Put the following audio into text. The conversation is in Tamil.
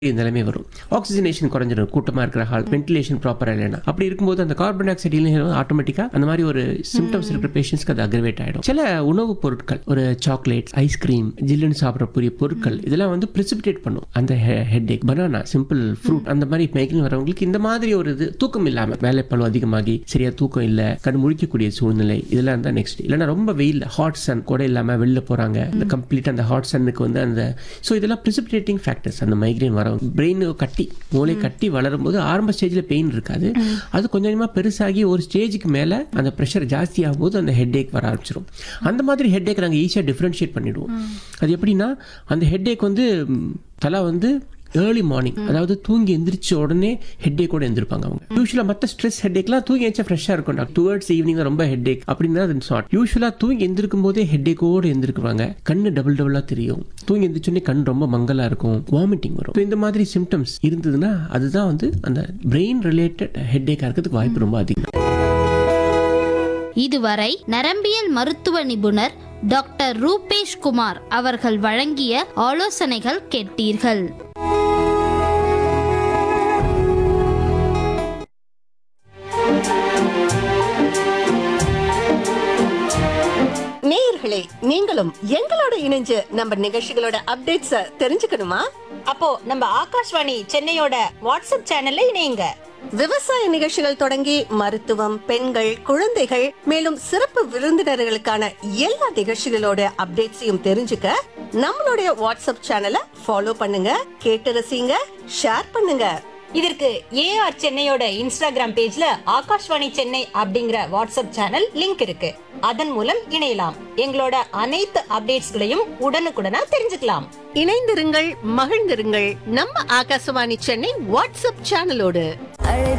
நிலைமை வரும். ஆக்சிஜனேஷன் குறைஞ்சிடும், கூட்டமா இருக்கிற ஹால், வென்டிலேஷன் ப்ராப்பரா இல்லைன்னா. அப்படி இருக்கும்போது அந்த கார்பன் டை ஆக்சைடு ஆட்டோமேட்டிக்கா அந்த மாதிரி ஒரு சிம்டம்ஸ் இருக்கிற பேஷண்ட்ஸ்க்கு அது அக்ரிவேட் ஆயிடும். சில உணவுப் பொருட்கள், ஒரு சாக்லேட், ஐஸ்கிரீம், ஜில்லுன்னு சாப்பிடக்கூடிய பொருட்கள், இதெல்லாம் வந்து பிரிசிபிடேட் பண்ணும் அந்த ஹெட்ஏக். பனானா, சிம்பிள் ஃப்ரூட், அந்த மாதிரி மைக்ரேன் வரவங்களுக்கு இந்த மாதிரி ஒரு இது தூக்கம் இல்லாம, வேலைப்பளு அதிகமாகி சரியா தூக்கம் இல்ல, கண் முழிக்கக்கூடிய சூழ்நிலை, இதெல்லாம் இருந்தா நெக்ஸ்ட். இல்லைன்னா ரொம்ப வெயில், ஹாட் சன் கூட இல்லாம வெளில போறாங்க, இந்த கம்ப்ளீட் அந்த ஹாட் சன்னுக்கு வந்து அந்த இதெல்லாம் பிரிசிபிடேட்டிங் ஃபேக்டர்ஸ். அந்த மைக்ரேன் வர பிரெயின் கட்டி, மூளை கட்டி வளரும் போது ஆரம்ப ஸ்டேஜ்ல பெயின் இருக்காது. அது கொஞ்சம் கொஞ்சமா பெருசாகி ஒரு ஸ்டேஜுக்கு மேல அந்த பிரஷர் ஜாஸ்தி ஆகும் போது அந்த ஹெட்ஏக் வர ஆரம்பிச்சிடும். அந்த மாதிரி ஹெட்ஏக் நாங்கள் ஈஸியாக டிஃபரன்ஷியேட் பண்ணிடுவோம். அது எப்படின்னா, அந்த ஹெட்ஏக் வந்து தலை வந்து ஏர்லி மார்னிங், அதாவது தூங்கி எந்திரிச்ச உடனே ஹெட்ஏக்கோட எந்திருப்பாங்க அவங்க. யூஸ்வலா மற்ற ஸ்ட்ரெஸ் ஹெட்ஏக்லாம் தூங்கி எந்திரிச்சா ஃப்ரெஷ்ஷாக இருக்கும். டுவர்ட்ஸ் ஈவினிங் ரொம்ப ஹெட்ஏக் அப்படின்னா அது ஷார்ட். யூஸ்வலா தூங்கி எந்திருக்கும் போதே ஹெட்ஏக்கோட எந்திருக்குவாங்க. கண்ணு டபுள் டபுளா தெரியும், தூங்கி எந்திரிச்சோடனே கண் ரொம்ப மங்கலா இருக்கும், வாமிட்டிங் வரும். இந்த மாதிரி சிம்டம்ஸ் இருந்ததுன்னா அதுதான் வந்து அந்த பிரெயின் ரிலேட்டட் ஹெட்ஏக்கா இருக்கிறதுக்கு வாய்ப்பு ரொம்ப அதிகம். இதுவரை நரம்பியல் மருத்துவ நிபுணர் டாக்டர் ரூபேஷ் குமார் அவர்கள் வழங்கிய ஆலோசனைகள் கேட்டீர்கள். நேயர்களே, நீங்களும் எங்களோட இணைஞ்சு நம்ம நிகழ்ச்சிகளோட அப்டேட்ஸ தெரிஞ்சுக்கணுமா? அப்போ நம்ம ஆகாஷ்வாணி சென்னையோட வாட்ஸ்அப் சேனல்ல இணையுங்க. விவசாய நிகழ்ச்சிகள் தொடங்கி மருத்துவம், பெண்கள், குழந்தைகள், மேலும் சிறப்பு விருந்தினர்களுக்கான எல்லா நிகழ்ச்சிகளோட அப்டேட்ஸையும் தெரிஞ்சுக்க நம்மளுடைய வாட்ஸ்அப் சேனலை ஃபாலோ பண்ணுங்க, கேட்டு ரசிங்க, ஷேர் பண்ணுங்க. இதற்கு ஏஆர் சென்னையோட இன்ஸ்டாகிராம் பேஜ்ல ஆகாஷ்வாணி சென்னை அப்படிங்கிற வாட்ஸ்அப் சேனல் லிங்க் இருக்கு. அதன் மூலம் இணையலாம். எங்களோட அனைத்து அப்டேட்ஸ்களையும் உடனுக்குடனா தெரிஞ்சுக்கலாம். இணைந்திருங்கள், மகிழ்ந்திருங்கள் நம்ம ஆகாசவாணி சென்னை வாட்ஸ்அப் சேனலோடு.